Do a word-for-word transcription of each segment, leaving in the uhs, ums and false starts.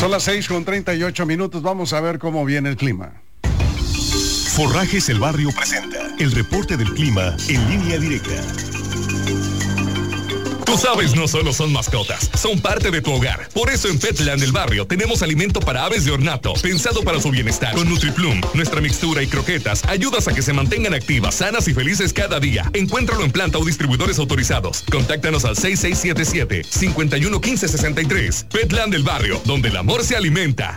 Son las seis con treinta y ocho minutos. Vamos a ver cómo viene el clima. Forrajes El Barrio presenta el reporte del clima en línea directa. Tus aves no solo son mascotas, son parte de tu hogar. Por eso en Petland del Barrio tenemos alimento para aves de ornato, pensado para su bienestar. Con NutriPlum, nuestra mixtura y croquetas, ayudas a que se mantengan activas, sanas y felices cada día. Encuéntralo en planta o distribuidores autorizados. Contáctanos al seis seis siete siete, cinco uno uno, uno cinco seis tres. Petland del Barrio, donde el amor se alimenta.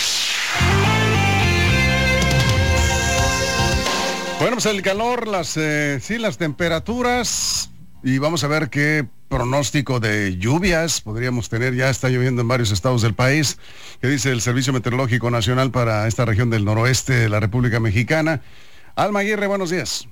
Bueno, pues el calor, las, eh, sí, las temperaturas, y vamos a ver qué pronóstico de lluvias podríamos tener. Ya está lloviendo en varios estados del país. ¿Qué dice el Servicio Meteorológico Nacional para esta región del noroeste de la República Mexicana? Alma Aguirre, buenos días.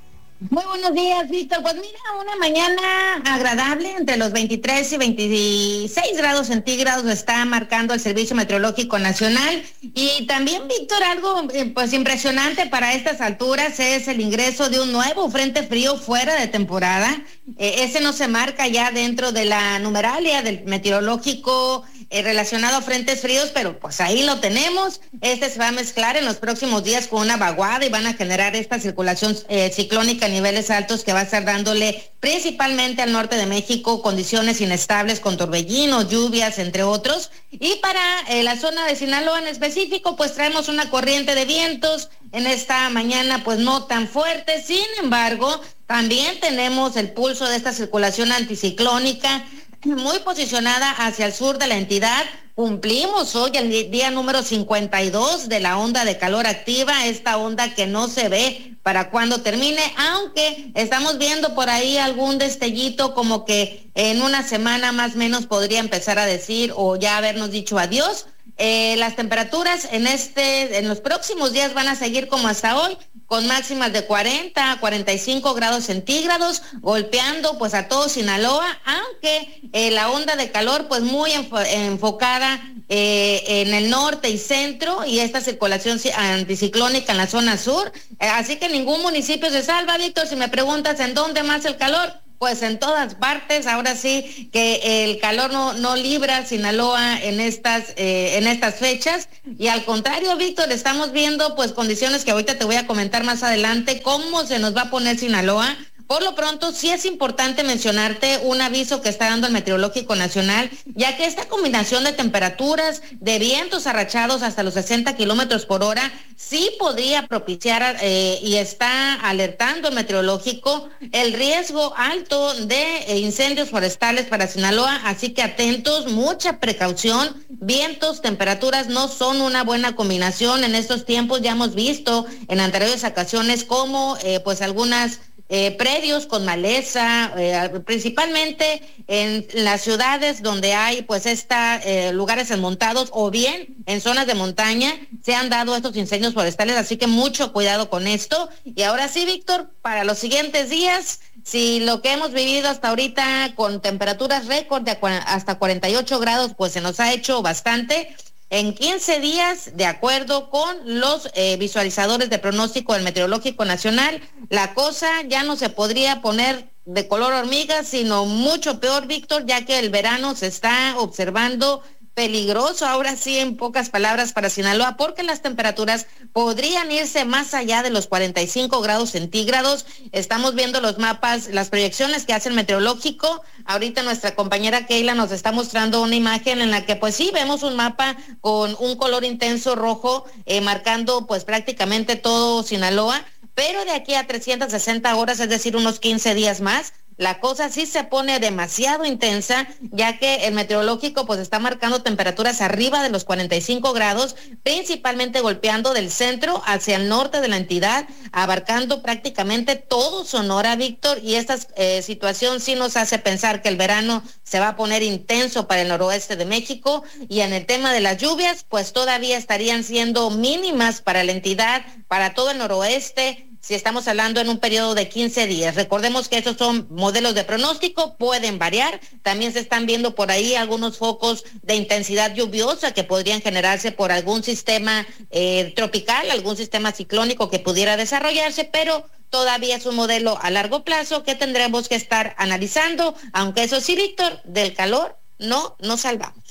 Muy buenos días, Víctor. Pues mira, una mañana agradable, entre los veintitrés y veintiséis grados centígrados está marcando el Servicio Meteorológico Nacional. Y también, Víctor, algo pues impresionante para estas alturas es el ingreso de un nuevo frente frío fuera de temporada. Eh, ese no se marca ya dentro de la numeralia del meteorológico eh, relacionado a frentes fríos, pero pues ahí lo tenemos. Este se va a mezclar en los próximos días con una vaguada y van a generar esta circulación eh, ciclónica a niveles altos que va a estar dándole principalmente al norte de México condiciones inestables con torbellinos, lluvias, entre otros. Y para eh, la zona de Sinaloa en específico, pues traemos una corriente de vientos en esta mañana pues no tan fuerte. Sin embargo, también tenemos el pulso de esta circulación anticiclónica muy posicionada hacia el sur de la entidad. Cumplimos hoy el día número cincuenta y dos de la onda de calor activa, esta onda que no se ve para cuando termine, aunque estamos viendo por ahí algún destellito como que en una semana más o menos podría empezar a decir o ya habernos dicho adiós. Eh, las temperaturas en este, en los próximos días van a seguir como hasta hoy, con máximas de cuarenta a cuarenta y cinco grados centígrados, golpeando pues a todo Sinaloa, aunque eh, la onda de calor pues muy enfo- enfocada eh, en el norte y centro, y esta circulación anticiclónica en la zona sur, eh, así que ningún municipio se salva, Víctor. Si me preguntas en dónde más el calor, pues en todas partes. Ahora sí que el calor no, no libra a Sinaloa en estas, eh, en estas fechas, y al contrario, Víctor, estamos viendo pues condiciones que ahorita te voy a comentar más adelante cómo se nos va a poner Sinaloa. Por lo pronto, sí es importante mencionarte un aviso que está dando el Meteorológico Nacional, ya que esta combinación de temperaturas, de vientos arrachados hasta los sesenta kilómetros por hora, sí podría propiciar eh, y está alertando el meteorológico el riesgo alto de eh, incendios forestales para Sinaloa, así que atentos, mucha precaución. Vientos, temperaturas no son una buena combinación en estos tiempos. Ya hemos visto en anteriores ocasiones cómo eh, pues algunas Eh, predios con maleza, eh, principalmente en las ciudades donde hay pues esta eh, lugares enmontados o bien en zonas de montaña se han dado estos incendios forestales, así que mucho cuidado con esto. Y ahora sí, Víctor, para los siguientes días, si lo que hemos vivido hasta ahorita con temperaturas récord de hasta cuarenta y ocho grados pues se nos ha hecho bastante. En quince días, de acuerdo con los eh, visualizadores de pronóstico del Meteorológico Nacional, la cosa ya no se podría poner de color hormiga, sino mucho peor, Víctor, ya que el verano se está observando peligroso, ahora sí, en pocas palabras, para Sinaloa, porque las temperaturas podrían irse más allá de los cuarenta y cinco grados centígrados. Estamos viendo los mapas, las proyecciones que hace el meteorológico. Ahorita nuestra compañera Keila nos está mostrando una imagen en la que pues sí, vemos un mapa con un color intenso rojo, eh, marcando pues prácticamente todo Sinaloa, pero de aquí a trescientas sesenta horas, es decir, unos quince días más, la cosa sí se pone demasiado intensa, ya que el meteorológico pues está marcando temperaturas arriba de los cuarenta y cinco grados, principalmente golpeando del centro hacia el norte de la entidad, abarcando prácticamente todo Sonora, Víctor, y esta eh, situación sí nos hace pensar que el verano se va a poner intenso para el noroeste de México. Y en el tema de las lluvias, pues todavía estarían siendo mínimas para la entidad, para todo el noroeste, si estamos hablando en un periodo de quince días. Recordemos que estos son modelos de pronóstico, pueden variar. También se están viendo por ahí algunos focos de intensidad lluviosa que podrían generarse por algún sistema eh, tropical, algún sistema ciclónico que pudiera desarrollarse, pero todavía es un modelo a largo plazo que tendremos que estar analizando, aunque eso sí, Víctor, del calor no nos salvamos.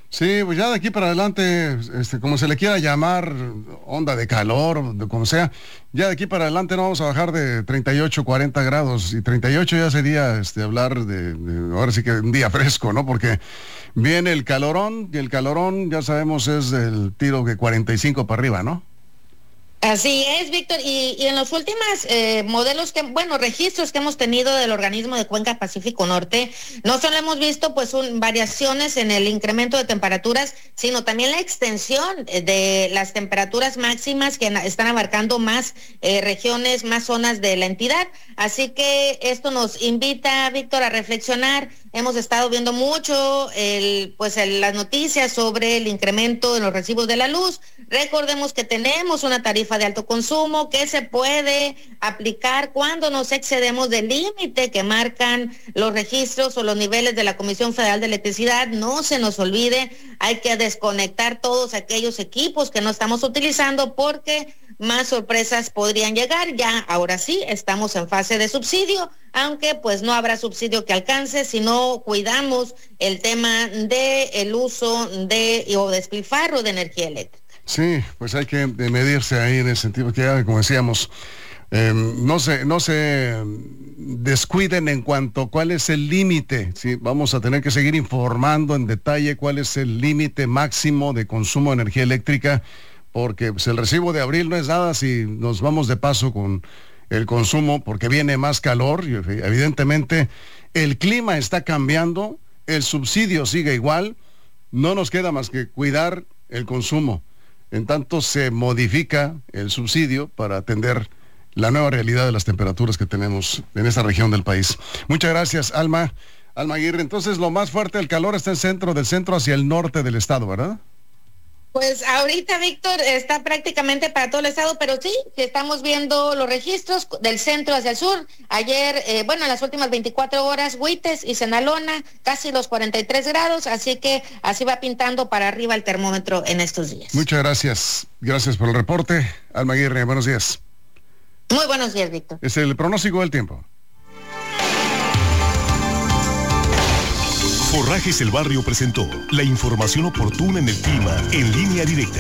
Sí, pues ya de aquí para adelante, este, como se le quiera llamar, onda de calor, de como sea, ya de aquí para adelante no vamos a bajar de treinta y ocho, cuarenta grados, y treinta y ocho ya sería este, hablar de, de, ahora sí que un día fresco, ¿no? Porque viene el calorón, y el calorón ya sabemos es el tiro de cuarenta y cinco para arriba, ¿no? Así es, Víctor, y, y en los últimos eh, modelos que, bueno, registros que hemos tenido del organismo de Cuenca Pacífico Norte, no solo hemos visto pues un, variaciones en el incremento de temperaturas, sino también la extensión de las temperaturas máximas que están abarcando más eh, regiones, más zonas de la entidad. Así que esto nos invita, Víctor, a reflexionar. Hemos estado viendo mucho el, pues el, las noticias sobre el incremento en los recibos de la luz. Recordemos que tenemos una tarifa de alto consumo que se puede aplicar cuando nos excedemos del límite que marcan los registros o los niveles de la Comisión Federal de Electricidad. No se nos olvide, hay que desconectar todos aquellos equipos que no estamos utilizando porque más sorpresas podrían llegar. Ya, ahora sí, estamos en fase de subsidio, aunque pues no habrá subsidio que alcance si no cuidamos el tema de el uso de o despilfarro de energía eléctrica. Sí, pues hay que medirse ahí en ese sentido, que ya, como decíamos, eh, no se, no se descuiden en cuanto a cuál es el límite, ¿sí? Vamos a tener que seguir informando en detalle cuál es el límite máximo de consumo de energía eléctrica, porque pues, el recibo de abril no es nada si nos vamos de paso con el consumo, porque viene más calor y evidentemente el clima está cambiando, el subsidio sigue igual, no nos queda más que cuidar el consumo. En tanto se modifica el subsidio para atender la nueva realidad de las temperaturas que tenemos en esta región del país. Muchas gracias, Alma. Alma Aguirre, entonces lo más fuerte del calor está en el centro, del centro hacia el norte del estado, ¿verdad? Pues ahorita, Víctor, está prácticamente para todo el estado, pero sí, estamos viendo los registros del centro hacia el sur. Ayer, eh, bueno, en las últimas veinticuatro horas, Huites y Cenalona, casi los cuarenta y tres grados, así que así va pintando para arriba el termómetro en estos días. Muchas gracias. Gracias por el reporte. Alma Aguirre, buenos días. Muy buenos días, Víctor. Es el pronóstico del tiempo. Forrajes El Barrio presentó la información oportuna en el clima en Línea Directa.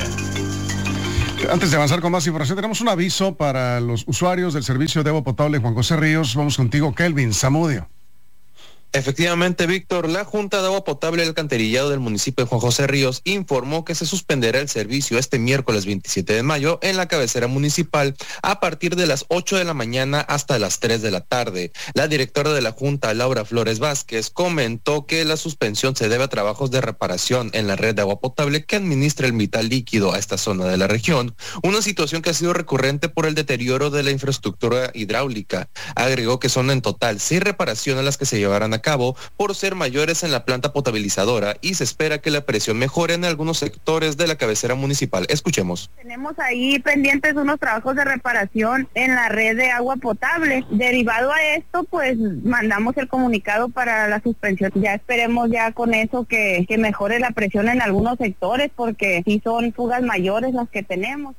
Antes de avanzar con más información, tenemos un aviso para los usuarios del servicio de agua potable Juan José Ríos. Vamos contigo, Kelvin Zamudio. Efectivamente, Víctor, la Junta de Agua Potable y Alcantarillado del municipio de Juan José Ríos informó que se suspenderá el servicio este miércoles veintisiete de mayo en la cabecera municipal a partir de las ocho de la mañana hasta las tres de la tarde. La directora de la Junta, Laura Flores Vázquez, comentó que la suspensión se debe a trabajos de reparación en la red de agua potable que administra el vital líquido a esta zona de la región, una situación que ha sido recurrente por el deterioro de la infraestructura hidráulica. Agregó que son en total seis reparaciones las que se llevarán a cabo por ser mayores en la planta potabilizadora y se espera que la presión mejore en algunos sectores de la cabecera municipal. Escuchemos. Tenemos ahí pendientes unos trabajos de reparación en la red de agua potable. Derivado a esto, pues mandamos el comunicado para la suspensión. Ya esperemos ya con eso que, que mejore la presión en algunos sectores porque sí son fugas mayores las que tenemos.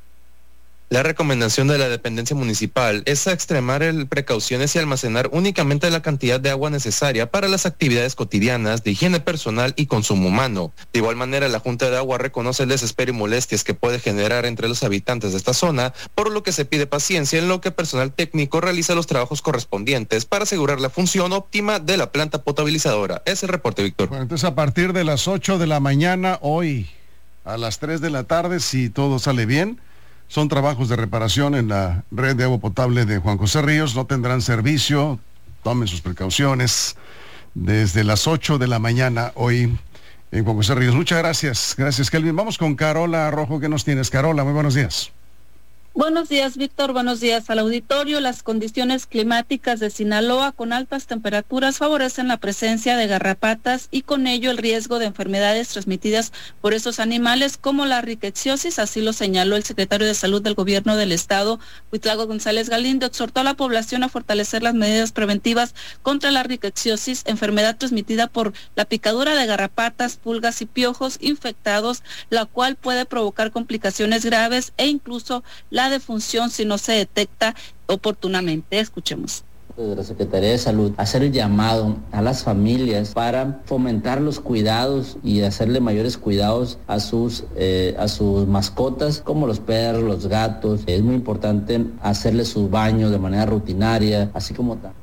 La recomendación de la dependencia municipal es extremar el precauciones y almacenar únicamente la cantidad de agua necesaria para las actividades cotidianas de higiene personal y consumo humano. De igual manera, la Junta de Agua reconoce el desespero y molestias que puede generar entre los habitantes de esta zona, por lo que se pide paciencia en lo que personal técnico realiza los trabajos correspondientes para asegurar la función óptima de la planta potabilizadora. Es el reporte, Víctor. Bueno, entonces a partir de las ocho de la mañana, hoy, a las tres de la tarde, si todo sale bien, son trabajos de reparación en la red de agua potable de Juan José Ríos. No tendrán servicio, tomen sus precauciones, desde las ocho de la mañana hoy en Juan José Ríos. Muchas gracias, gracias, Kelvin. Vamos con Carola Rojo. ¿Qué nos tienes, Carola? Muy buenos días. Buenos días, Víctor. Buenos días al auditorio. Las condiciones climáticas de Sinaloa con altas temperaturas favorecen la presencia de garrapatas y con ello el riesgo de enfermedades transmitidas por estos animales como la rickettsiosis. Así lo señaló el secretario de Salud del Gobierno del Estado, Huitlago González Galindo. Exhortó a la población a fortalecer las medidas preventivas contra la rickettsiosis, enfermedad transmitida por la picadura de garrapatas, pulgas y piojos infectados, la cual puede provocar complicaciones graves e incluso la defunción si no se detecta oportunamente. Escuchemos. Desde la Secretaría de Salud, hacer el llamado a las familias para fomentar los cuidados y hacerle mayores cuidados a sus, eh, a sus mascotas, como los perros, los gatos. Es muy importante hacerle su baño de manera rutinaria, así como tal.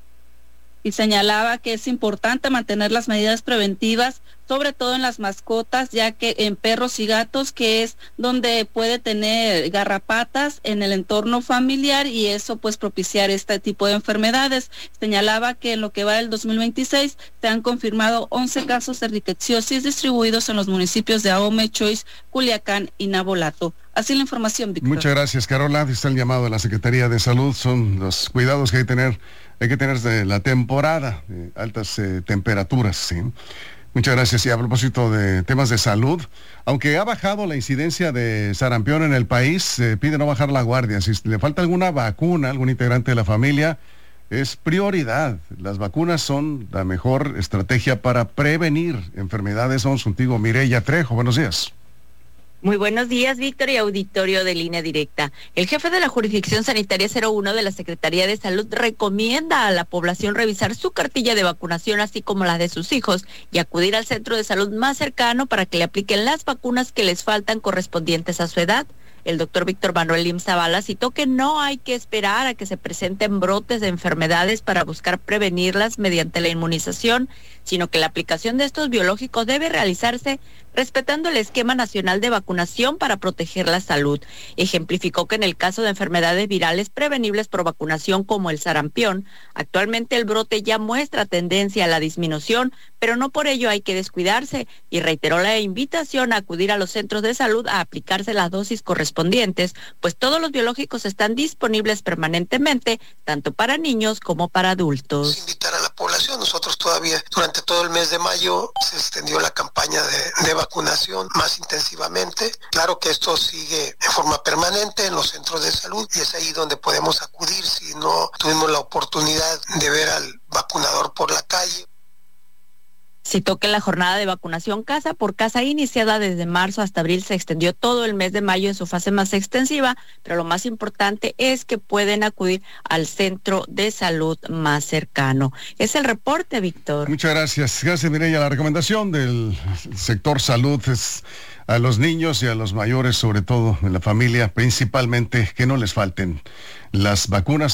Y señalaba que es importante mantener las medidas preventivas, sobre todo en las mascotas, ya que en perros y gatos, que es donde puede tener garrapatas en el entorno familiar y eso pues propiciar este tipo de enfermedades. Señalaba que en lo que va del dos mil veintiséis se han confirmado once casos de rickettsiosis distribuidos en los municipios de Ahome, Choix, Culiacán y Navolato. Así la información, Víctor. Muchas gracias, Carola. Está el llamado de la Secretaría de Salud. Son los cuidados que hay que tener, hay que tener de la temporada, de altas eh, temperaturas, ¿sí? Muchas gracias. Y a propósito de temas de salud, aunque ha bajado la incidencia de sarampión en el país, eh, pide no bajar la guardia. Si le falta alguna vacuna, algún integrante de la familia, es prioridad. Las vacunas son la mejor estrategia para prevenir enfermedades. Vamos contigo, Mireya Trejo. Buenos días. Muy buenos días, Víctor, y auditorio de Línea Directa. El jefe de la Jurisdicción Sanitaria cero uno de la Secretaría de Salud recomienda a la población revisar su cartilla de vacunación, así como la de sus hijos, y acudir al centro de salud más cercano para que le apliquen las vacunas que les faltan correspondientes a su edad. El doctor Víctor Manuel Lim Zavala citó que no hay que esperar a que se presenten brotes de enfermedades para buscar prevenirlas mediante la inmunización, sino que la aplicación de estos biológicos debe realizarse respetando el esquema nacional de vacunación para proteger la salud. Ejemplificó que en el caso de enfermedades virales prevenibles por vacunación como el sarampión, actualmente el brote ya muestra tendencia a la disminución, pero no por ello hay que descuidarse, y reiteró la invitación a acudir a los centros de salud a aplicarse las dosis correspondientes, pues todos los biológicos están disponibles permanentemente, tanto para niños como para adultos. Invitar a la población, nosotros todavía durante todo el mes de mayo se extendió la campaña de, de vacunación más intensivamente. Claro que esto sigue en forma permanente en los centros de salud y es ahí donde podemos acudir si no tuvimos la oportunidad de ver al vacunador por la calle. Citó que la jornada de vacunación casa por casa iniciada desde marzo hasta abril se extendió todo el mes de mayo en su fase más extensiva, pero lo más importante es que pueden acudir al centro de salud más cercano. Es el reporte, Víctor. Muchas gracias. Gracias, Mireya. La recomendación del sector salud es a los niños y a los mayores, sobre todo en la familia, principalmente, que no les falten las vacunas.